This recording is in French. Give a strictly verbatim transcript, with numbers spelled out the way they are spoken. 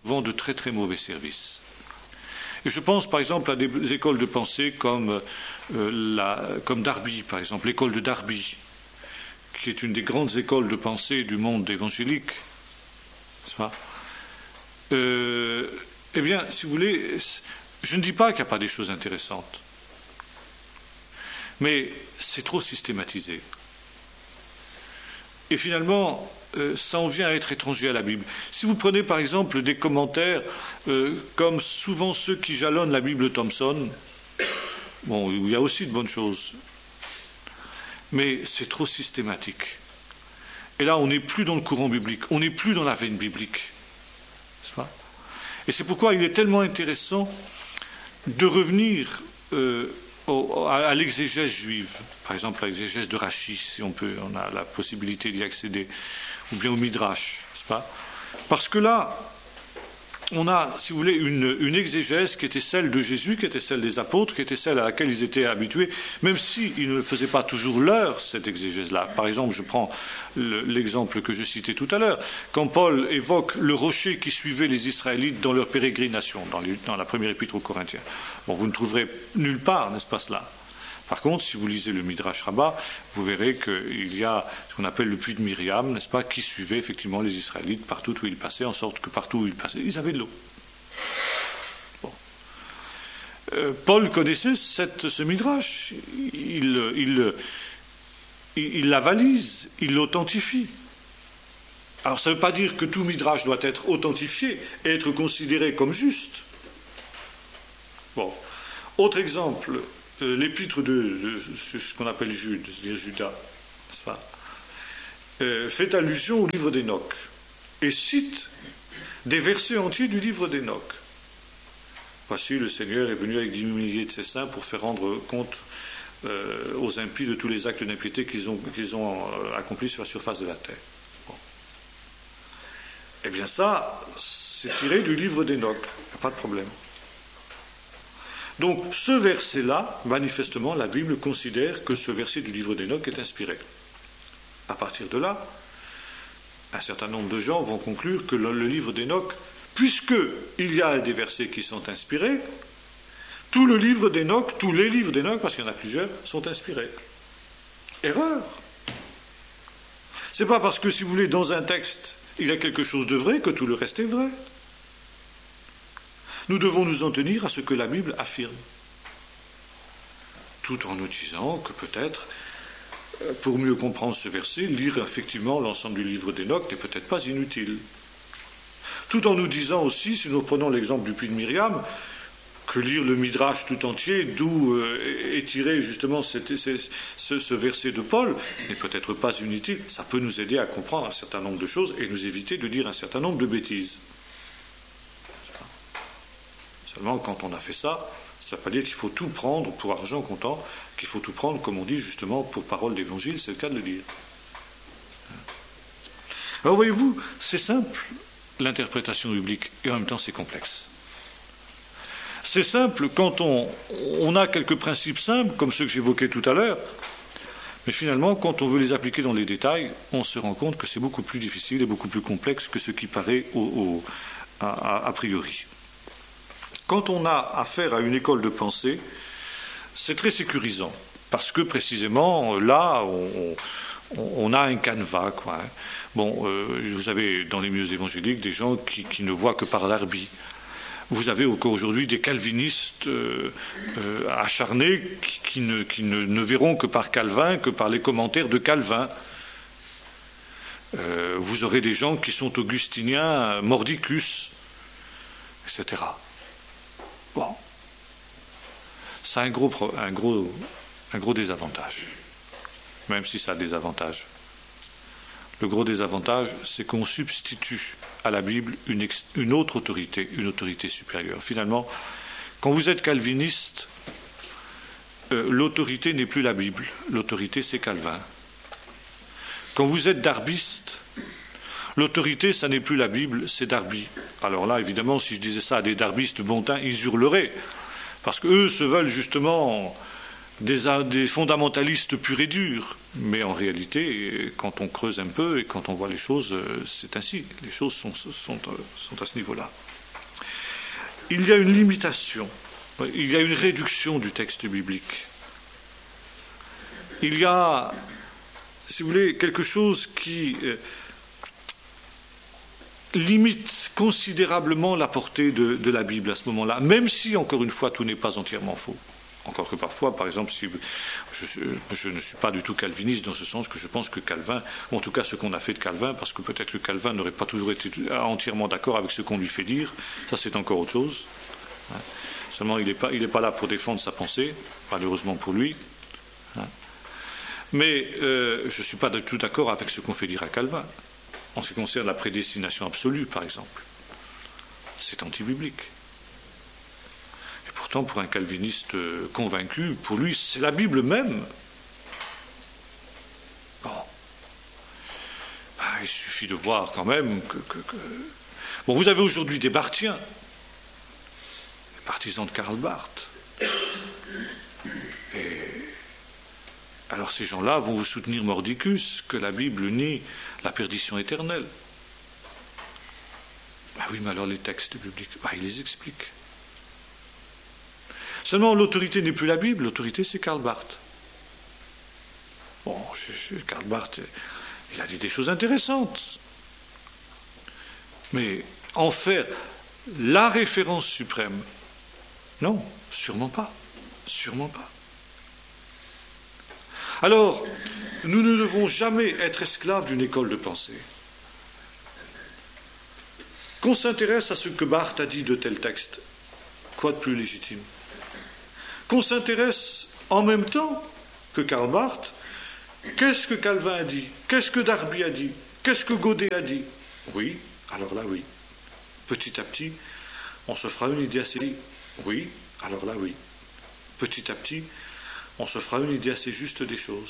souvent de très très mauvais services. Et je pense par exemple à des écoles de pensée comme, euh, la, comme Darby, par exemple, l'école de Darby, qui est une des grandes écoles de pensée du monde évangélique. N'est-ce pas ? euh, Eh bien, si vous voulez, je ne dis pas qu'il n'y a pas des choses intéressantes, mais c'est trop systématisé. Et finalement, euh, ça en vient à être étranger à la Bible. Si vous prenez par exemple des commentaires, euh, comme souvent ceux qui jalonnent la Bible Thompson, bon, il y a aussi de bonnes choses, mais c'est trop systématique. Et là, on n'est plus dans le courant biblique, on n'est plus dans la veine biblique. N'est-ce pas ? Et c'est pourquoi il est tellement intéressant de revenir euh, au, à, à l'exégèse juive, par exemple à l'exégèse de Rachi, si on peut, on a la possibilité d'y accéder, ou bien au Midrash, n'est-ce pas ? Parce que là, on a, si vous voulez, une, une exégèse qui était celle de Jésus, qui était celle des apôtres, qui était celle à laquelle ils étaient habitués, même s'ils ne faisaient pas toujours leur, cette exégèse-là. Par exemple, je prends le, l'exemple que je citais tout à l'heure, quand Paul évoque le rocher qui suivait les Israélites dans leur pérégrination, dans, les, dans la première épître aux Corinthiens. Bon, vous ne trouverez nulle part, n'est-ce pas cela ? Par contre, si vous lisez le Midrash Rabbah, vous verrez qu'il y a ce qu'on appelle le puits de Myriam, n'est-ce pas, qui suivait effectivement les Israélites partout où ils passaient, en sorte que partout où ils passaient, ils avaient de l'eau. Bon. Euh, Paul connaissait cette, ce Midrash, il, il, il, il l'avalise, il l'authentifie. Alors ça ne veut pas dire que tout Midrash doit être authentifié et être considéré comme juste. Bon. Autre exemple, Euh, l'épître de, de, de ce qu'on appelle Jude, c'est-à-dire Judas, n'est-ce pas, euh, fait allusion au livre d'Enoch et cite des versets entiers du livre d'Enoch. Voici, le Seigneur est venu avec dix milliers de ses saints pour faire rendre compte euh, aux impies de tous les actes d'impiété qu'ils ont, qu'ils ont euh, accomplis sur la surface de la terre. Bon. Eh bien ça, c'est tiré du livre d'Enoch, il n'y a pas de problème. Donc, ce verset-là, manifestement, la Bible considère que ce verset du livre d'Enoch est inspiré. À partir de là, un certain nombre de gens vont conclure que le, le livre d'Enoch, puisqu'il y a des versets qui sont inspirés, tout le livre d'Enoch, tous les livres d'Enoch, parce qu'il y en a plusieurs, sont inspirés. Erreur. C'est pas parce que, si vous voulez, dans un texte, il y a quelque chose de vrai que tout le reste est vrai. Nous devons nous en tenir à ce que la Bible affirme, tout en nous disant que peut-être, pour mieux comprendre ce verset, lire effectivement l'ensemble du livre d'Enoch n'est peut-être pas inutile. Tout en nous disant aussi, si nous prenons l'exemple du puits de Myriam, que lire le Midrash tout entier, d'où euh, est tiré justement cette, ce, ce, ce verset de Paul, n'est peut-être pas inutile. Ça peut nous aider à comprendre un certain nombre de choses et nous éviter de dire un certain nombre de bêtises. Seulement, quand on a fait ça, ça ne veut pas dire qu'il faut tout prendre pour argent comptant, qu'il faut tout prendre, comme on dit justement, pour parole d'évangile, c'est le cas de le dire. Alors voyez-vous, c'est simple, l'interprétation biblique, et en même temps c'est complexe. C'est simple quand on, on a quelques principes simples, comme ceux que j'évoquais tout à l'heure, mais finalement, quand on veut les appliquer dans les détails, on se rend compte que c'est beaucoup plus difficile et beaucoup plus complexe que ce qui paraît au, au, a, a priori. Quand on a affaire à une école de pensée, c'est très sécurisant, parce que précisément, là, on, on, on a un canevas, quoi. Bon, euh, vous avez dans les milieux évangéliques des gens qui, qui ne voient que par Darby. Vous avez encore aujourd'hui des calvinistes euh, euh, acharnés qui, qui, ne, qui ne, ne verront que par Calvin, que par les commentaires de Calvin. Euh, vous aurez des gens qui sont augustiniens, mordicus, et cetera. Bon, ça a un gros, un gros, un gros désavantage, même si ça a des avantages. Le gros désavantage, c'est qu'on substitue à la Bible une, ex, une autre autorité, une autorité supérieure. Finalement, quand vous êtes calviniste, euh, l'autorité n'est plus la Bible, l'autorité c'est Calvin. Quand vous êtes darbiste, l'autorité, ça n'est plus la Bible, c'est Darby. Alors là, évidemment, si je disais ça à des darbistes bon teint, ils hurleraient. Parce qu'eux se veulent justement des, des fondamentalistes purs et durs. Mais en réalité, quand on creuse un peu et quand on voit les choses, c'est ainsi. Les choses sont, sont, sont à ce niveau-là. il y a une limitation, il y a une réduction du texte biblique. Il y a, si vous voulez, quelque chose qui euh, limite considérablement la portée de, de la Bible à ce moment-là, même si, encore une fois, tout n'est pas entièrement faux. Encore que parfois, par exemple, si je, je ne suis pas du tout calviniste dans ce sens que je pense que Calvin, ou en tout cas ce qu'on a fait de Calvin, parce que peut-être que Calvin n'aurait pas toujours été entièrement d'accord avec ce qu'on lui fait dire, ça c'est encore autre chose. Hein. Seulement, il n'est pas, il n'est pas là pour défendre sa pensée, malheureusement pour lui. Hein. Mais euh, je ne suis pas du tout d'accord avec ce qu'on fait dire à Calvin, en ce qui concerne la prédestination absolue, par exemple. C'est anti-biblique. Pourtant, pour un calviniste convaincu, pour lui, c'est la Bible même. Bon. Ben, il suffit de voir quand même que, que, que... Bon, vous avez aujourd'hui des Barthiens, des partisans de Karl Barth. Et alors ces gens-là vont vous soutenir mordicus que la Bible nie la perdition éternelle. Ben oui, mais alors les textes bibliques, ben, ils les expliquent. Seulement, l'autorité n'est plus la Bible, l'autorité c'est Karl Barth. Bon, je, je, Karl Barth, il a dit des choses intéressantes. Mais en faire la référence suprême, non, sûrement pas. Sûrement pas. Alors, nous ne devons jamais être esclaves d'une école de pensée. Qu'on s'intéresse à ce que Barth a dit de tel texte, quoi de plus légitime ? Qu'on s'intéresse en même temps que Karl Barth, qu'est-ce que Calvin a dit, qu'est-ce que Darby a dit, qu'est-ce que Godet a dit. Oui, alors là oui. Petit à petit, on se fera une idée assez... Oui, alors là oui. Petit à petit, on se fera une idée assez juste des choses.